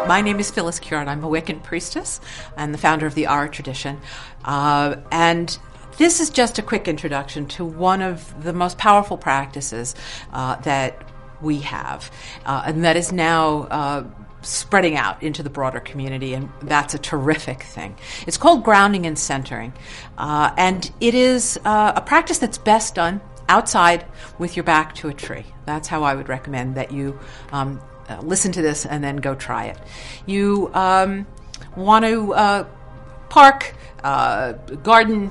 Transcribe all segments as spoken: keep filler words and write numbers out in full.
My name is Phyllis Curran. I'm a Wiccan priestess and the founder of the Ara tradition. Uh, and this is just a quick introduction to one of the most powerful practices uh, that we have, uh, and that is now uh, spreading out into the broader community, and that's a terrific thing. It's called grounding and centering, uh, and it is uh, a practice that's best done outside with your back to a tree. That's how I would recommend that you um, uh, listen to this and then go try it. You um, want to uh, park, uh, garden,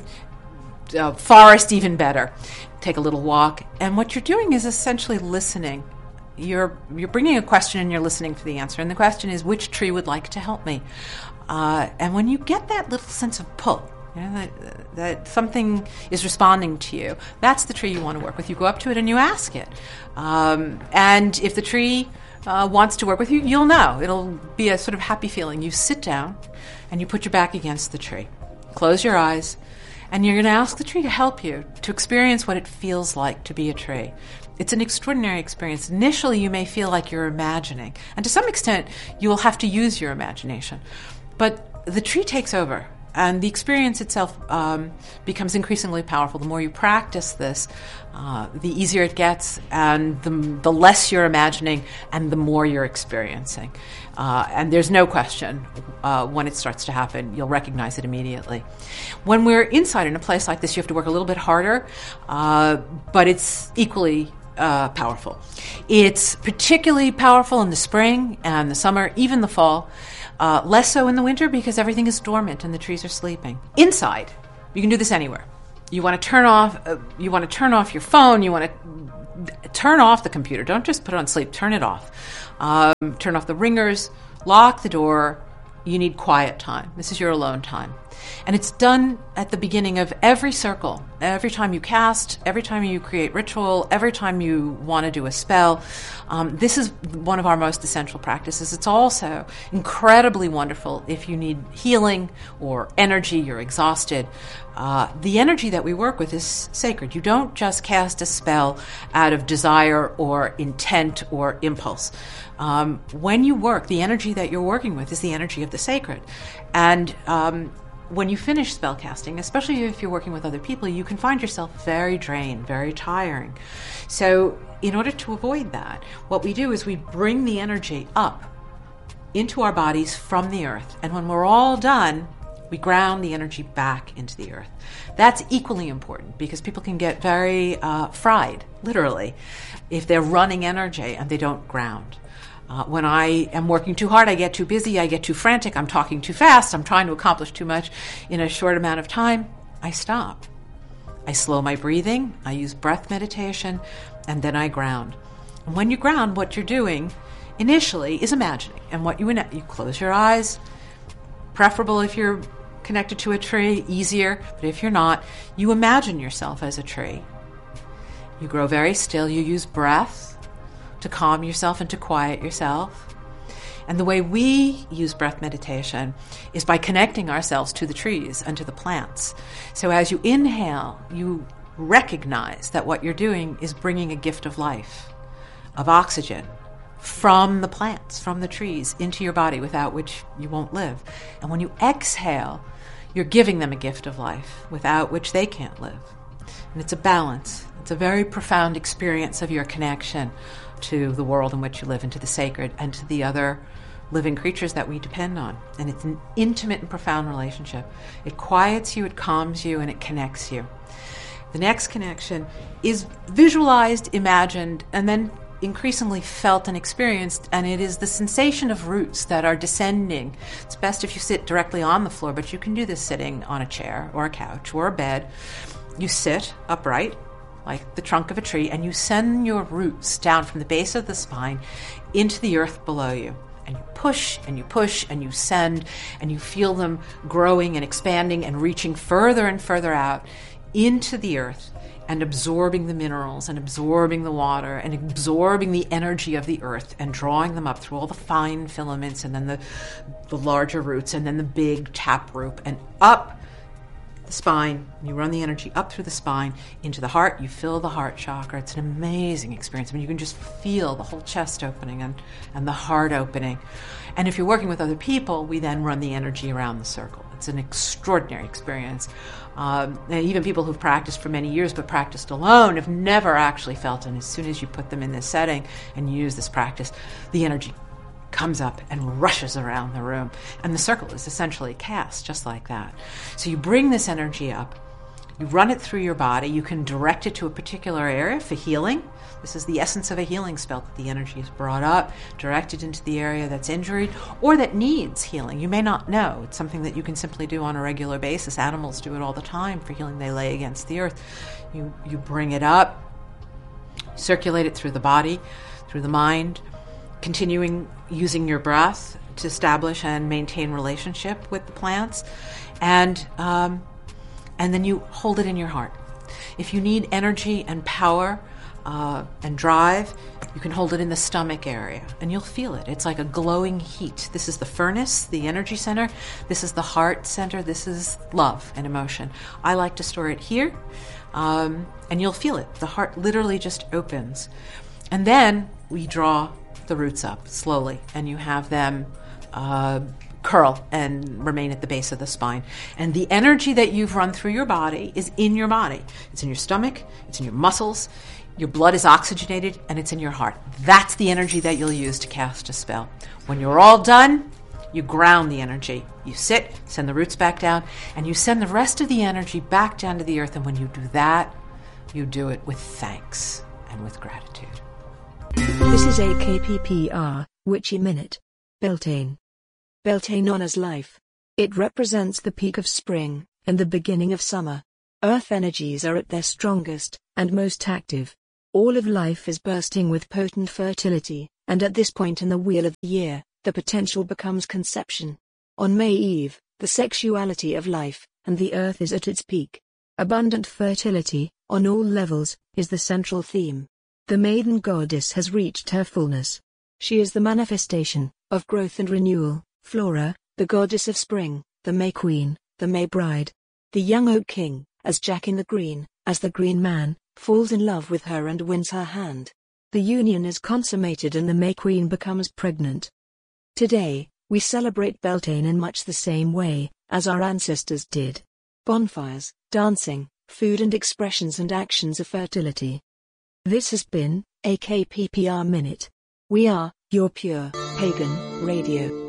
uh, forest, even better. Take a little walk, and what you're doing is essentially listening. You're you're bringing a question and you're listening for the answer. And the question is, which tree would like to help me? Uh, and when you get that little sense of pull, you know, that, that something is responding to you, that's the tree you want to work with. You go up to it and you ask it. Um, and if the tree uh, wants to work with you, you'll know. It'll be a sort of happy feeling. You sit down and you put your back against the tree. Close your eyes. And you're going to ask the tree to help you to experience what it feels like to be a tree. It's an extraordinary experience. Initially, you may feel like you're imagining. And to some extent, you will have to use your imagination. But the tree takes over. And the experience itself um, becomes increasingly powerful. The more you practice this, uh, the easier it gets, and the, the less you're imagining, and the more you're experiencing. Uh, and there's no question uh, when it starts to happen, you'll recognize it immediately. When we're inside in a place like this, you have to work a little bit harder, uh, but it's equally uh, powerful. It's particularly powerful in the spring and the summer, even the fall. Uh, less so in the winter because everything is dormant and the trees are sleeping. Inside, you can do this anywhere. You want to turn off. Uh, you want to turn off your phone. You want to turn off the computer. Don't just put it on sleep. Turn it off. Um, turn off the ringers. Lock the door. You need quiet time. This is your alone time. And it's done at the beginning of every circle. Every time you cast, every time you create ritual, every time you want to do a spell. Um, this is one of our most essential practices. It's also incredibly wonderful if you need healing or energy, you're exhausted. Uh, the energy that we work with is sacred. You don't just cast a spell out of desire or intent or impulse. Um, when you work, the energy that you're working with is the energy of the sacred. And um, when you finish spellcasting, especially if you're working with other people, you can find yourself very drained, very tiring. So in order to avoid that, what we do is we bring the energy up into our bodies from the earth. And when we're all done, we ground the energy back into the earth. That's equally important because people can get very uh, fried, literally, if they're running energy and they don't ground. Uh, when I am working too hard, I get too busy, I get too frantic, I'm talking too fast, I'm trying to accomplish too much in a short amount of time, I stop. I slow my breathing, I use breath meditation, and then I ground. And when you ground, what you're doing initially is imagining. And what you you close your eyes, preferable if you're connected to a tree, easier, but if you're not, you imagine yourself as a tree. You grow very still, you use breath to calm yourself and to quiet yourself. And the way we use breath meditation is by connecting ourselves to the trees and to the plants. So as you inhale, you recognize that what you're doing is bringing a gift of life, of oxygen, from the plants, from the trees, into your body, without which you won't live. And when you exhale, you're giving them a gift of life, without which they can't live. And it's a balance. It's a very profound experience of your connection to the world in which you live, and to the sacred, and to the other living creatures that we depend on. And it's an intimate and profound relationship. It quiets you, it calms you, and it connects you. The next connection is visualized, imagined, and then increasingly felt and experienced, and it is the sensation of roots that are descending. It's best if you sit directly on the floor, but you can do this sitting on a chair or a couch or a bed. You sit upright, like the trunk of a tree, and you send your roots down from the base of the spine into the earth below you. And you push and you push and you send, and you feel them growing and expanding and reaching further and further out into the earth, and absorbing the minerals and absorbing the water and absorbing the energy of the earth and drawing them up through all the fine filaments and then the, the larger roots and then the big taproot and up the spine, you run the energy up through the spine into the heart, you fill the heart chakra. It's an amazing experience. I mean, you can just feel the whole chest opening and, and the heart opening. And if you're working with other people, we then run the energy around the circle. It's an extraordinary experience. Um, and even people who've practiced for many years but practiced alone have never actually felt it. And as soon as you put them in this setting and use this practice, the energy comes up and rushes around the room. And the circle is essentially cast just like that. So you bring this energy up, you run it through your body, you can direct it to a particular area for healing. This is the essence of a healing spell, that the energy is brought up, directed into the area that's injured or that needs healing. You may not know. It's something that you can simply do on a regular basis. Animals do it all the time for healing. They lay against the earth. You, you bring it up, circulate it through the body, through the mind, continuing using your breath to establish and maintain relationship with the plants, and um, and then you hold it in your heart. If you need energy and power uh, and drive, you can hold it in the stomach area, and you'll feel it. It's like a glowing heat. This is the furnace, the energy center. This is the heart center. This is love and emotion. I like to store it here, um, and you'll feel it. The heart literally just opens. And then we draw the roots up slowly, and you have them uh, curl and remain at the base of the spine. And the energy that you've run through your body is in your body. It's in your stomach, it's in your muscles, your blood is oxygenated, and it's in your heart. That's the energy that you'll use to cast a spell. When you're all done, you ground the energy. You sit, send the roots back down, and you send the rest of the energy back down to the earth. And when you do that, you do it with thanks and with gratitude. This is A K P P R, Witchy Minute. Beltane. Beltane honors life. It represents the peak of spring, and the beginning of summer. Earth energies are at their strongest, and most active. All of life is bursting with potent fertility, and at this point in the wheel of the year, the potential becomes conception. On May Eve, the sexuality of life, and the earth is at its peak. Abundant fertility, on all levels, is the central theme. The maiden goddess has reached her fullness. She is the manifestation of growth and renewal. Flora, the goddess of spring, the May Queen, the May Bride. The young Oak King, as Jack in the Green, as the Green Man, falls in love with her and wins her hand. The union is consummated and the May Queen becomes pregnant. Today, we celebrate Beltane in much the same way as our ancestors did. Bonfires, dancing, food and expressions and actions of fertility. This has been A K P P R Minute. We are your pure pagan radio.